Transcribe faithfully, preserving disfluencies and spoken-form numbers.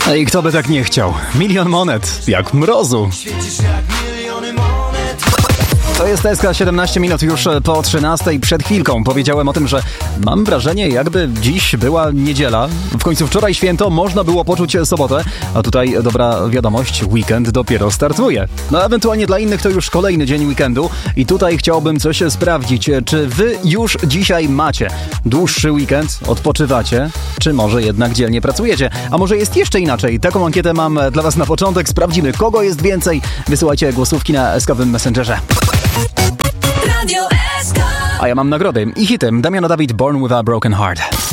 I kto by tak nie chciał? Milion monet, jak mrozu. To jest S K siedemnaście minut już po trzynastej. Przed chwilką powiedziałem o tym, że mam wrażenie, jakby dziś była niedziela. W końcu wczoraj święto, można było poczuć sobotę, a tutaj dobra wiadomość, weekend dopiero startuje. No ewentualnie dla innych to już kolejny dzień weekendu i tutaj chciałbym coś sprawdzić. Czy wy już dzisiaj macie dłuższy weekend, odpoczywacie, czy może jednak dzielnie pracujecie? A może jest jeszcze inaczej? Taką ankietę mam dla was na początek. Sprawdzimy, kogo jest więcej. Wysyłajcie głosówki na S K-owym Messengerze. Radio S K. A ja mam nagrody i hity. Damiano David, Born with a Broken Heart.